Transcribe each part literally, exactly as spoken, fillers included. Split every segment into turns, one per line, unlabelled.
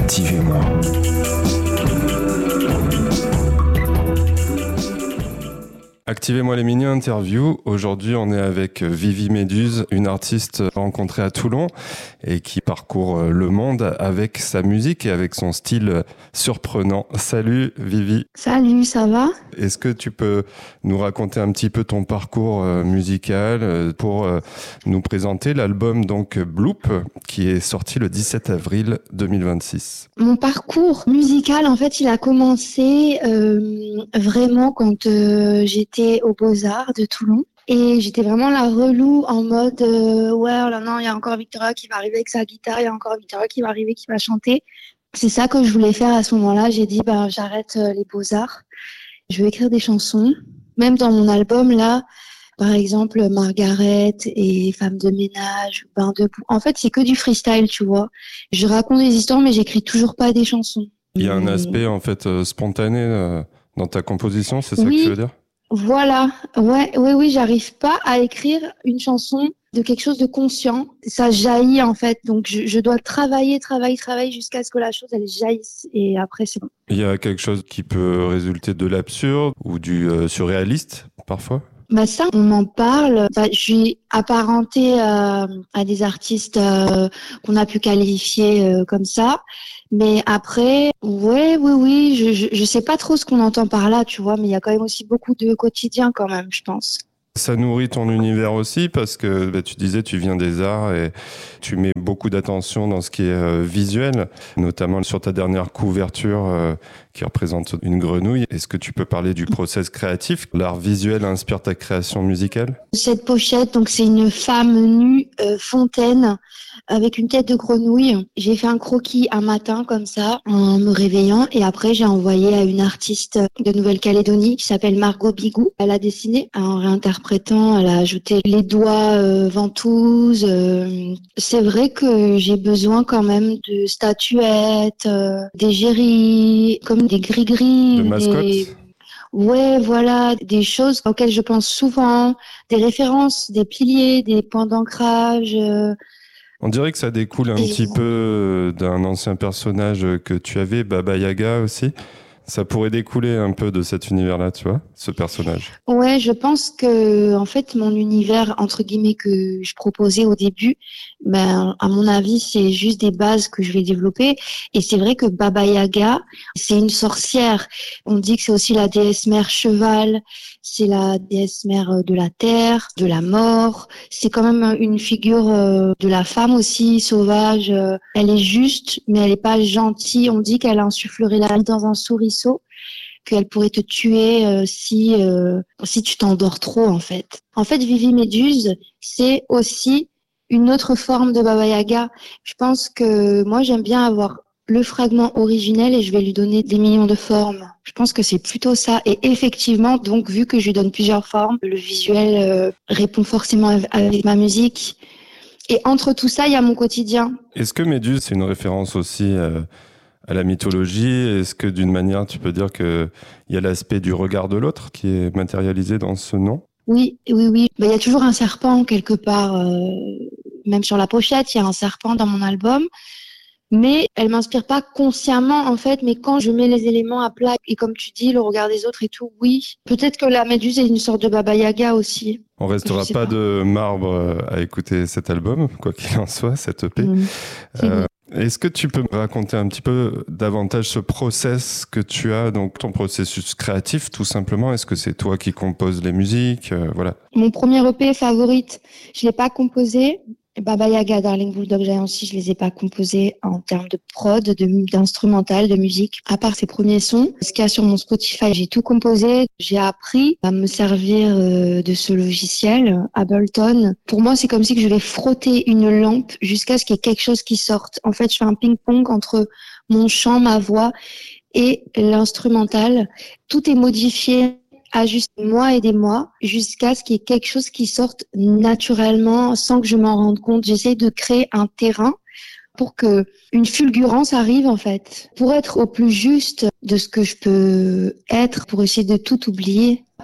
Activez-moi. Activez-moi les mini-interviews. Aujourd'hui, on est avec Vivi Méduse, une artiste rencontrée à Toulon et qui parcourt le monde avec sa musique et avec son style surprenant. Salut Vivi.
Salut, ça va ?
Est-ce que tu peux nous raconter un petit peu ton parcours musical pour nous présenter l'album donc Bloop qui est sorti le dix-sept avril deux mille vingt-six ?
Mon parcours musical, en fait, il a commencé euh, vraiment quand euh, j'étais aux Beaux-Arts de Toulon. Et j'étais vraiment la relou en mode euh, ouais, oh là non, il y a encore Victoria qui va arriver avec sa guitare, il y a encore Victoria qui va arriver qui va chanter. C'est ça que je voulais faire à ce moment-là. J'ai dit bah j'arrête euh, les Beaux-Arts. Je veux écrire des chansons. Même dans mon album là, par exemple Margaret et Femme de ménage, Bain debout. En fait, c'est que du freestyle, tu vois. Je raconte des histoires mais j'écris toujours pas des chansons.
Il y a un aspect en fait euh, spontané euh, dans ta composition, c'est ça
oui.
que tu veux dire ?
Voilà, ouais, oui, oui, j'arrive pas à écrire une chanson de quelque chose de conscient. Ça jaillit en fait, donc je, je dois travailler, travailler, travailler jusqu'à ce que la chose elle jaillisse et après c'est bon.
Il y a quelque chose qui peut résulter de l'absurde ou du euh, surréaliste parfois ?
Bah ça, on m'en parle. Bah, je suis apparentée euh, à des artistes euh, qu'on a pu qualifier euh, comme ça. Mais après, ouais, oui, oui, je, je, je sais pas trop ce qu'on entend par là, tu vois, mais il y a quand même aussi beaucoup de quotidien quand même, je pense.
Ça nourrit ton univers aussi parce que bah, tu disais tu viens des arts et tu mets beaucoup d'attention dans ce qui est euh, visuel, notamment sur ta dernière couverture euh, qui représente une grenouille. Est-ce que tu peux parler du process créatif ? L'art visuel inspire ta création musicale ?
Cette pochette, donc c'est une femme nue, euh, fontaine, avec une tête de grenouille. J'ai fait un croquis un matin comme ça, en me réveillant, et après j'ai envoyé à une artiste de Nouvelle-Calédonie qui s'appelle Margot Bigou. Elle a dessiné en réinterprétant, elle a ajouté les doigts euh, ventouses. Euh, c'est vrai que j'ai besoin quand même de statuettes, euh, d'égéries, comme des gris-gris.
De mascotte ?
Des... Ouais, voilà, des choses auxquelles je pense souvent, des références, des piliers, des points d'ancrage. Euh...
On dirait que ça découle un
Et...
petit peu d'un ancien personnage que tu avais, Baba Yaga aussi. Ça pourrait découler un peu de cet univers-là, tu vois, ce personnage.
Ouais, je pense que en fait mon univers entre guillemets que je proposais au début, ben à mon avis c'est juste des bases que je vais développer. Et c'est vrai que Baba Yaga, c'est une sorcière. On dit que c'est aussi la déesse mère cheval, c'est la déesse mère de la terre, de la mort. C'est quand même une figure de la femme aussi sauvage. Elle est juste, mais elle est pas gentille. On dit qu'elle insufflerait la vie dans un souriceau, qu'elle pourrait te tuer euh, si euh, si tu t'endors trop en fait. En fait, Vivi Méduse, c'est aussi une autre forme de Baba Yaga. Je pense que moi j'aime bien avoir le fragment originel et je vais lui donner des millions de formes. Je pense que c'est plutôt ça. Et effectivement, donc vu que je lui donne plusieurs formes, le visuel euh, répond forcément avec ma musique. Et entre tout ça, il y a mon quotidien.
Est-ce que Méduse, c'est une référence aussi euh, à la mythologie ? Est-ce que d'une manière, tu peux dire qu'il y a l'aspect du regard de l'autre qui est matérialisé dans ce nom ?
Oui, oui, oui. Ben, il y a toujours un serpent quelque part. Euh, même sur la pochette, il y a un serpent dans mon album. Mais elle m'inspire pas consciemment, en fait. Mais quand je mets les éléments à plat, et comme tu dis, le regard des autres et tout, oui. Peut-être que la méduse est une sorte de Baba Yaga aussi.
On restera pas, pas de marbre à écouter cet album, quoi qu'il en soit, cette E P. Mmh. Euh, est-ce que tu peux me raconter un petit peu davantage ce process que tu as, donc ton processus créatif, tout simplement ? Est-ce que c'est toi qui composes les musiques ? euh, voilà.
Mon premier E P favorite, je l'ai pas composé. Baba Yaga, Darling Bulldog Giant aussi, je les ai pas composés en termes de prod, de, d'instrumental, de musique. À part ces premiers sons, ce qu'il y a sur mon Spotify, j'ai tout composé. J'ai appris à me servir de ce logiciel, Ableton. Pour moi, c'est comme si que je vais frotter une lampe jusqu'à ce qu'il y ait quelque chose qui sorte. En fait, je fais un ping-pong entre mon chant, ma voix et l'instrumental. Tout est modifié à juste moi et des moi, jusqu'à ce qu'il y ait quelque chose qui sorte naturellement sans que je m'en rende compte. J'essaie de créer un terrain pour que une fulgurance arrive, en fait, pour être au plus juste de ce que je peux être, pour essayer de tout oublier.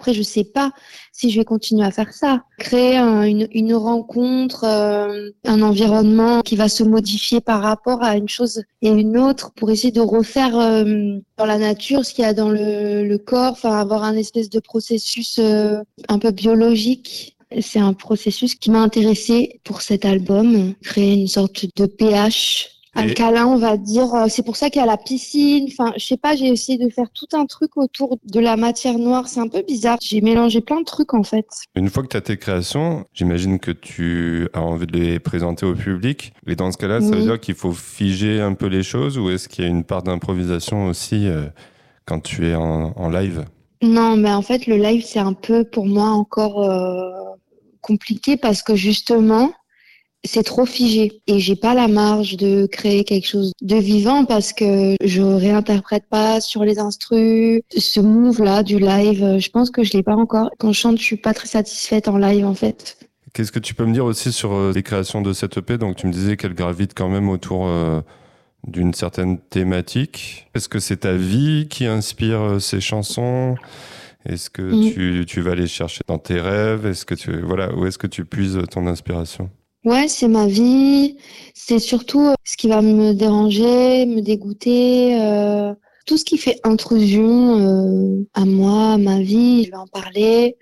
Après, je sais pas si je vais continuer à faire ça. Créer un- une, une rencontre, euh, un environnement qui va se modifier par rapport à une chose et une autre pour essayer de refaire euh, dans la nature ce qu'il y a dans le, le corps, enfin avoir un espèce de processus euh, un peu biologique. C'est un processus qui m'a intéressée pour cet album, créer une sorte de pH
Et
alcalin, on va dire. Euh, C'est pour ça qu'il y a la piscine. Enfin, je sais pas, j'ai essayé de faire tout un truc autour de la matière noire. C'est un peu bizarre. J'ai mélangé plein de trucs, en fait.
une fois que tu as tes créations, j'imagine que tu as envie de les présenter au public. Et dans ce cas-là, ça veut
Oui.
dire qu'il faut figer un peu les choses ou est-ce qu'il y a une part d'improvisation aussi euh, quand tu es en, en live?
Non, mais en fait, le live, c'est un peu pour moi encore euh, compliqué parce que justement, c'est trop figé et j'ai pas la marge de créer quelque chose de vivant parce que je réinterprète pas sur les instrus. Ce move-là du live, euh, je pense que je l'ai pas encore. Quand je chante, je suis pas très satisfaite en live, en fait.
Qu'est-ce que tu peux me dire aussi sur euh, les créations de cette E P? Donc tu me disais qu'elle gravite quand même autour euh, d'une certaine thématique. Est-ce que c'est ta vie qui inspire euh, ces chansons? Est-ce que
Mm.
tu, tu vas les chercher dans tes rêves? Est-ce que tu, voilà, où est-ce que tu puises ton inspiration?
Ouais, c'est ma vie. C'est surtout euh, ce qui va me déranger, me dégoûter, euh, tout ce qui fait intrusion euh, à moi, à ma vie. Je vais en parler.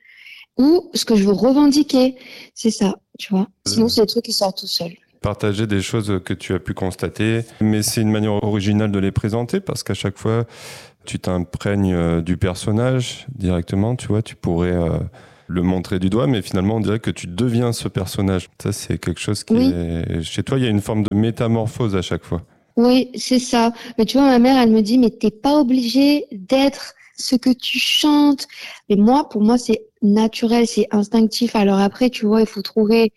Ou ce que je veux revendiquer, c'est ça, tu vois. Sinon, c'est des trucs qui sortent tout seuls.
Partager des choses que tu as pu constater, mais c'est une manière originale de les présenter parce qu'à chaque fois, tu t'imprègnes euh, du personnage directement, tu vois, tu pourrais euh, le montrer du doigt, mais finalement, on dirait que tu deviens ce personnage. Ça, c'est quelque chose qui
Oui.
est... Chez toi, il y a une forme de métamorphose à chaque fois.
Oui, c'est ça. Mais tu vois, ma mère, elle me dit, mais t'es pas obligé d'être ce que tu chantes. Mais moi, pour moi, c'est naturel, c'est instinctif. Alors après, tu vois, il faut trouver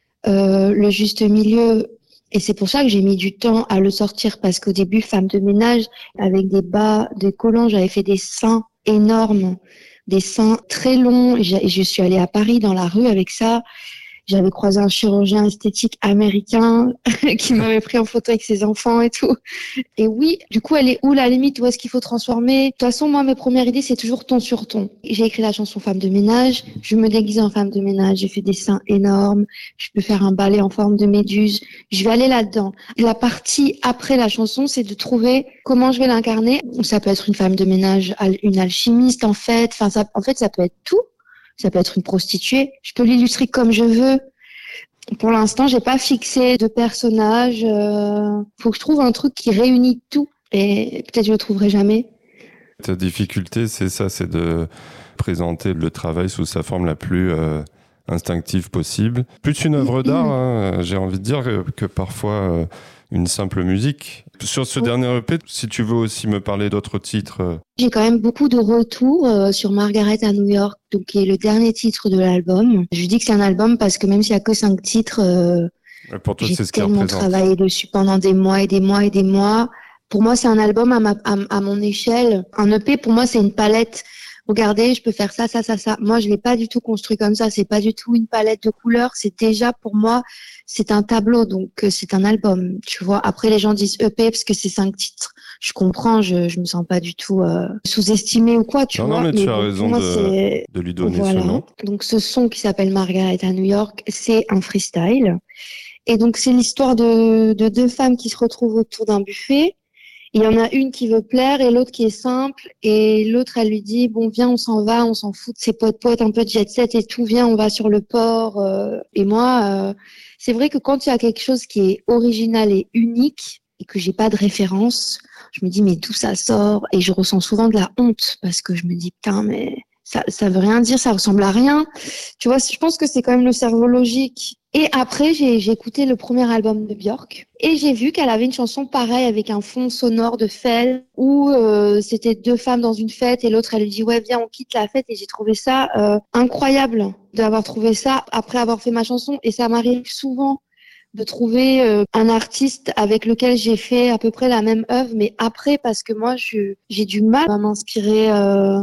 euh, le juste milieu. Et c'est pour ça que j'ai mis du temps à le sortir, parce qu'au début, femme de ménage, avec des bas, des collants, j'avais fait des seins énormes, des seins très longs. Et j'ai- et je suis allée à Paris dans la rue avec ça. J'avais croisé un chirurgien esthétique américain qui m'avait pris en photo avec ses enfants et tout. Et oui, du coup, elle est où la limite? Où est-ce qu'il faut transformer? De toute façon, moi, mes premières idées, c'est toujours ton sur ton. J'ai écrit la chanson Femme de ménage. Je me déguise en femme de ménage. J'ai fait des seins énormes. Je peux faire un balai en forme de méduse. Je vais aller là-dedans. La partie après la chanson, c'est de trouver comment je vais l'incarner. Ça peut être une femme de ménage, al- une alchimiste, en fait. Enfin, ça, en fait, ça peut être tout. Ça peut être une prostituée. Je peux l'illustrer comme je veux. Pour l'instant, j'ai pas fixé de personnage. Euh... Faut que je trouve un truc qui réunit tout. Et peut-être je le trouverai jamais.
Ta difficulté, c'est ça, c'est de présenter le travail sous sa forme la plus euh, instinctive possible. Plus une œuvre d'art, hein, j'ai envie de dire que, que parfois euh, une simple musique. Sur ce
Oui.
dernier E P, si tu veux aussi me parler d'autres titres. euh,
J'ai quand même beaucoup de retours euh, sur Margaret à New York, donc qui est le dernier titre de l'album. Je dis que c'est un album parce que même s'il y a que cinq titres, euh,
Pour toi,
j'ai
c'est ce qui
tellement
représente.
travaillé dessus pendant des mois et des mois et des mois. Pour moi, c'est un album à, ma, à, à mon échelle. Un E P, pour moi, c'est une palette. Regardez, je peux faire ça, ça, ça, ça. Moi, je l'ai pas du tout construit comme ça. C'est pas du tout une palette de couleurs. C'est déjà, pour moi, c'est un tableau. Donc, euh, c'est un album, tu vois. Après, les gens disent E P parce que c'est cinq titres. Je comprends, je, je me sens pas du tout euh, sous-estimée ou quoi, tu
Non, non,
vois.
mais tu as
bon, pour
raison
moi,
de,
c'est...
de lui donner
Voilà.
ce nom.
Donc, ce son qui s'appelle Margaret à New York, c'est un freestyle. Et donc, c'est l'histoire de, de deux femmes qui se retrouvent autour d'un buffet. Il y en a une qui veut plaire et l'autre qui est simple. Et l'autre, elle lui dit, bon, viens, on s'en va, on s'en fout de ces potes-potes un peu de jet set et tout, viens, on va sur le port. euh. Et moi, euh, c'est vrai que quand il y a quelque chose qui est original et unique et que j'ai pas de référence, je me dis, mais d'où ça sort? Et je ressens souvent de la honte parce que je me dis, putain, mais ça, ça veut rien dire, ça ressemble à rien. Tu vois, je pense que c'est quand même le cerveau logique. Et après, j'ai, j'ai écouté le premier album de Björk et j'ai vu qu'elle avait une chanson pareille avec un fond sonore de fell où euh, c'était deux femmes dans une fête et l'autre elle lui dit ouais viens on quitte la fête et j'ai trouvé ça euh, incroyable d'avoir trouvé ça après avoir fait ma chanson et ça m'arrive souvent de trouver euh, un artiste avec lequel j'ai fait à peu près la même œuvre mais après parce que moi je, j'ai du mal à m'inspirer euh,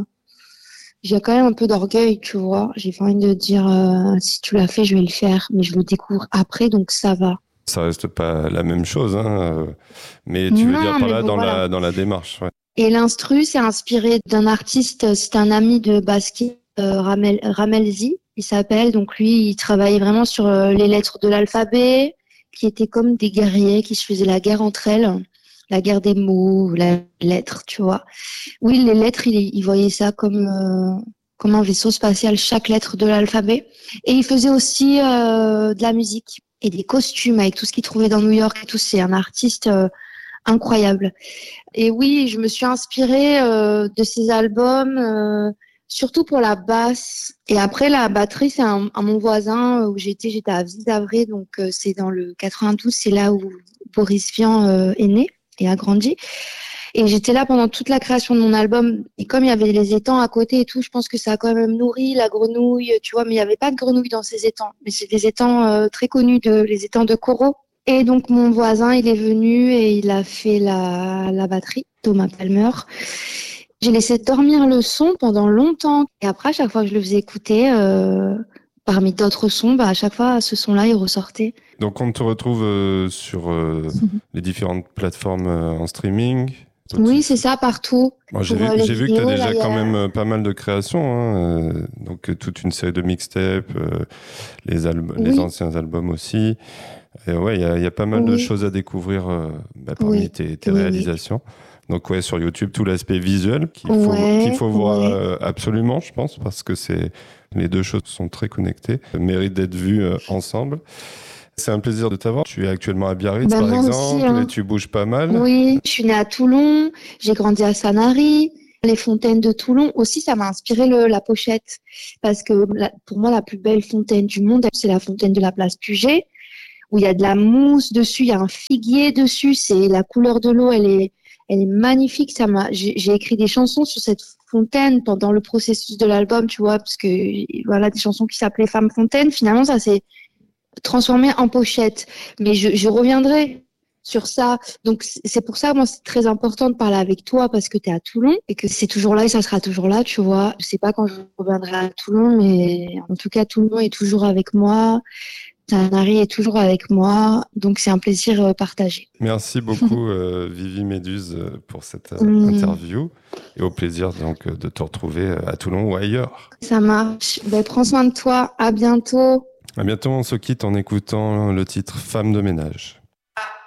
j'ai quand même un peu d'orgueil, tu vois. J'ai pas envie de dire euh, si tu l'as fait, je vais le faire, mais je le découvre après, donc ça va.
Ça reste pas la même chose, hein, euh, mais tu veux dire
Non,
par
mais
là
bon,
dans
voilà.
la, dans la démarche. Ouais.
Et l'instru, c'est inspiré d'un artiste, c'est un ami de basket euh, Ramel, Ramelzi, il s'appelle. Donc lui, il travaillait vraiment sur euh, les lettres de l'alphabet, qui étaient comme des guerriers qui se faisaient la guerre entre elles, la guerre des mots, la lettre, tu vois. Oui, les lettres, il, il voyait ça comme euh, comme un vaisseau spatial, chaque lettre de l'alphabet. Et il faisait aussi euh, de la musique et des costumes avec tout ce qu'il trouvait dans New York et tout. C'est un artiste euh, incroyable. Et oui, je me suis inspirée euh, de ses albums, euh, surtout pour la basse. Et après, la batterie, c'est un, un mon voisin où j'étais, j'étais à Ville-d'Avray, donc euh, c'est dans le quatre-vingt-douze, c'est là où Boris Vian euh, est né et a grandi. Et j'étais là pendant toute la création de mon album. Et comme il y avait les étangs à côté et tout, je pense que ça a quand même nourri la grenouille, tu vois. Mais il n'y avait pas de grenouille dans ces étangs. Mais c'est des étangs euh, très connus, de, les étangs de coraux. Et donc, mon voisin, il est venu et il a fait la, la batterie, Thomas Palmer. J'ai laissé dormir le son pendant longtemps. Et après, à chaque fois que je le faisais écouter, euh, parmi d'autres sons, bah, à chaque fois, ce son-là, il ressortait.
Donc, on te retrouve euh, sur euh, les différentes plateformes euh, en streaming.
Oui, c'est ça, partout.
Bon, j'ai vu,
euh,
j'ai vu que tu as déjà
là,
quand
a...
même euh, pas mal de créations. Hein, euh, donc, euh, toute une série de mixtapes, euh, les, alb- oui. les anciens albums aussi. Et ouais, il y a, y a pas mal oui. de choses à découvrir euh, bah, parmi oui. tes, tes oui, réalisations. Donc, ouais, sur YouTube, tout l'aspect visuel qu'il faut, ouais, qu'il faut voir ouais. euh, absolument, je pense, parce que c'est, les deux choses sont très connectées, méritent d'être vues euh, ensemble. C'est un plaisir de t'avoir. Tu es actuellement à Biarritz, bah, par exemple, aussi, hein. Et tu bouges pas mal.
Oui, je suis née à Toulon, j'ai grandi à Sanary. Les fontaines de Toulon aussi, ça m'a inspiré le, la pochette. Parce que la, pour moi, la plus belle fontaine du monde, c'est la fontaine de la place Puget, où il y a de la mousse dessus, il y a un figuier dessus. C'est la couleur de l'eau, elle est, elle est magnifique. Ça m'a, j'ai, j'ai écrit des chansons sur cette fontaine pendant le processus de l'album, tu vois, parce que voilà, des chansons qui s'appelaient Femme Fontaine. Finalement, ça s'est transformé en pochette. Mais je, je reviendrai sur ça. Donc, c'est pour ça, moi, c'est très important de parler avec toi parce que tu es à Toulon et que c'est toujours là et ça sera toujours là, tu vois. Je sais pas quand je reviendrai à Toulon, mais en tout cas, Toulon est toujours avec moi. Sanary est toujours avec moi. Donc, c'est un plaisir partagé.
Merci beaucoup, euh, Vivi Méduse, pour cette euh, mmh. interview et au plaisir donc de te retrouver à Toulon ou ailleurs.
Ça marche. Ben, prends soin de toi. À bientôt.
À bientôt, on se quitte en écoutant le titre Femme de ménage.